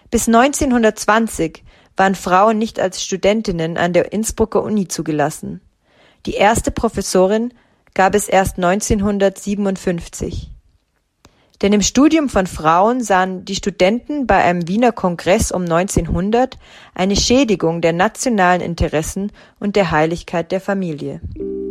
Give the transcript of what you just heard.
Bis 1920 waren Frauen nicht als Studentinnen an der Innsbrucker Uni zugelassen. Die erste Professorin gab es erst 1957. Denn im Studium von Frauen sahen die Studenten bei einem Wiener Kongress um 1900 eine Schädigung der nationalen Interessen und der Heiligkeit der Familie.